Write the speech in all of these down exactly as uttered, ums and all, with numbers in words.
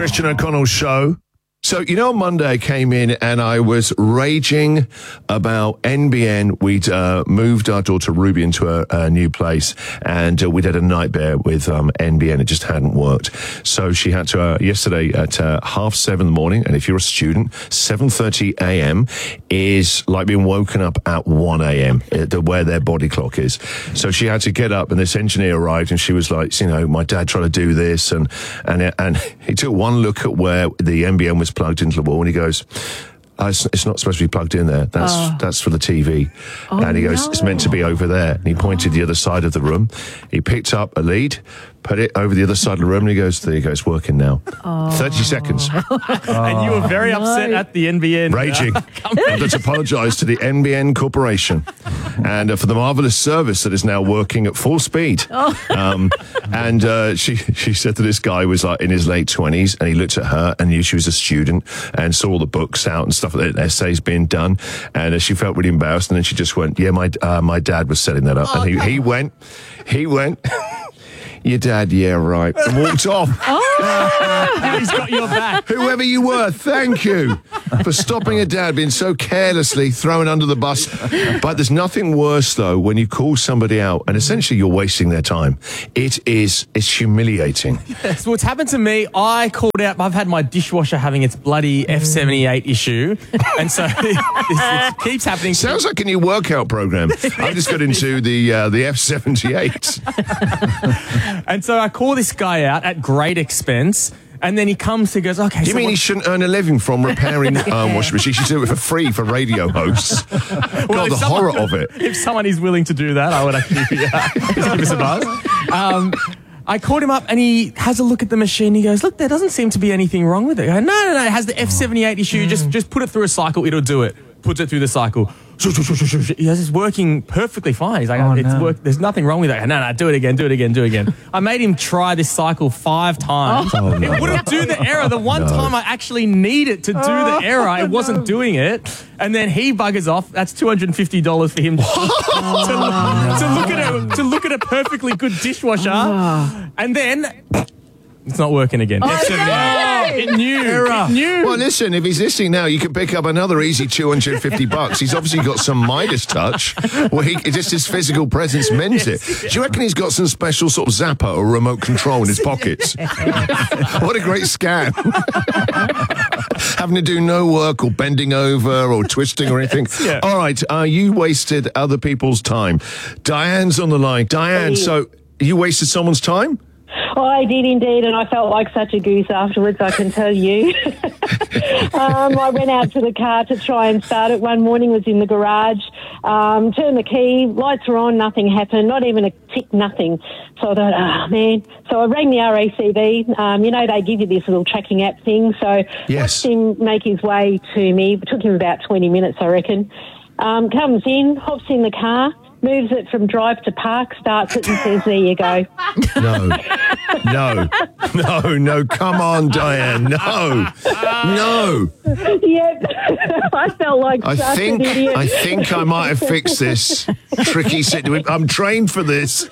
Christian O'Connell Show. So, you know, on Monday I came in and I was raging about N B N. We'd uh, moved our daughter Ruby into a, a new place, and uh, we'd had a nightmare with um, N B N. It just hadn't worked. So she had to, uh, yesterday at uh, half seven in the morning, and if you're a student, seven thirty a.m. is like being woken up at one a.m., uh, where their body clock is. So she had to get up, and this engineer arrived, and she was like, you know, my dad tried to do this, and, and, and he took one look at where the N B N was plugged into the wall, and he goes, oh, it's, it's not supposed to be plugged in there. That's oh. that's for the T V. Oh, and he goes, no. It's meant to be over there. And he pointed oh. the other side of the room. He picked up a lead, put it over the other side of the room, and he goes, there you go, it's working now. Oh. thirty seconds. Oh. And you were very upset no. at the N B N. Raging. And let's apologise to the N B N Corporation and uh, for the marvellous service that is now working at full speed. Oh. Um, and uh, she she said that this guy was like in his late twenties, and he looked at her and knew she was a student and saw all the books out and stuff, like that, essays being done, and uh, she felt really embarrassed, and then she just went, yeah, my uh, my dad was setting that up. Oh, and he, no. he went, he went... Your dad, yeah, right. And walked off. Oh, now he's got your back. Whoever you were, thank you for stopping a dad being so carelessly thrown under the bus. But there's nothing worse, though, when you call somebody out and essentially you're wasting their time. It is, it's humiliating. Yes, what's happened to me, I called out, I've had my dishwasher having its bloody F seventy-eight issue. And so this, it keeps happening. Sounds like a new workout program. I just got into the, uh, the F seventy-eight. And so I call this guy out at great expense, and then he comes and goes, okay. Do you so mean what- he shouldn't earn a living from repairing um, washing machines? He should do it for free for radio hosts. Well, God, the someone, horror of it. If someone is willing to do that, I would actually yeah, give us a buzz. Um, I called him up, and he has a look at the machine. He goes, look, there doesn't seem to be anything wrong with it. I go, no, no, no, it has the F seventy-eight issue. Just, just put it through a cycle, it'll do it. Puts it through the cycle. He goes, it's working perfectly fine. He's like, oh, it's no. work. There's nothing wrong with it. No, no, do it again, do it again, do it again. I made him try this cycle five times. Oh, no. It wouldn't do the error. The one No. time I actually need it to do Oh, the error, it wasn't no. doing it. And then he buggers off. That's two hundred fifty dollars for him to, to, look, to look at a to look at a perfectly good dishwasher. Oh. And then it's not working again. Oh, F seventy-eight. no. It knew. It knew. Well, listen, if he's listening now, you can pick up another easy two hundred fifty bucks. He's obviously got some Midas touch. Well, he, just his physical presence meant it. Do you reckon he's got some special sort of zapper or remote control in his pockets? What a great scam. Having to do no work or bending over or twisting or anything. Yeah. All right, uh, you wasted other people's time. Diane's on the line. Diane, so you wasted someone's time? Oh, I did indeed, and I felt like such a goose afterwards, I can tell you. um, I went out to the car to try and start it one morning, was in the garage, um, turned the key, lights were on, nothing happened, not even a tick, nothing. So I thought, oh, man. So I rang the R A C V. Um, you know, they give you this little tracking app thing. So yes. watched him make his way to me. It took him about twenty minutes, I reckon. Um, comes in, hops in the car, moves it from drive to park, starts it and says, there you go. No, no, no, no, come on, Diane, no, no. Yep, I felt like I such think, an idiot. I think I might have fixed this tricky situation. I'm trained for this.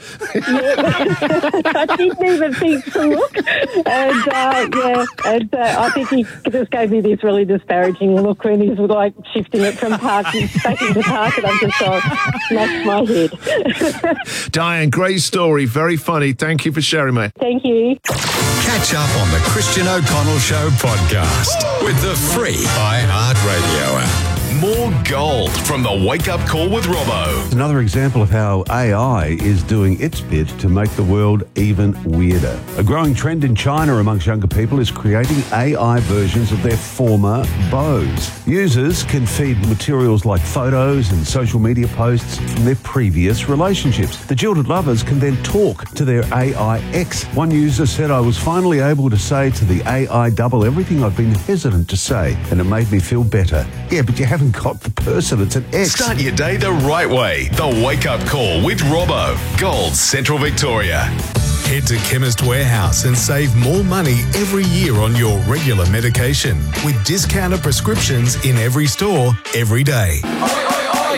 I didn't even think to look. And, uh, yeah, and uh, I think he just gave me this really disparaging look when he's like shifting it from park back into park, and I'm just like, lost my head. Diane, great story, very funny. Thank you for sharing, mate. Thank you. Catch up on the Christian O'Connell Show podcast with the free iHeartRadio app. More gold from the Wake Up Call with Robbo. Another example of how A I is doing its bit to make the world even weirder. A growing trend in China amongst younger people is creating A I versions of their former beaux. Users can feed materials like photos and social media posts from their previous relationships. The jilted lovers can then talk to their A I ex. One user said, I was finally able to say to the A I double everything I've been hesitant to say, and it made me feel better. Yeah, but you haven't got the person, it's an ex. Start your day the right way. The Wake Up Call with Robbo. Gold Central Victoria. Head to Chemist Warehouse and save more money every year on your regular medication with discounted prescriptions in every store every day.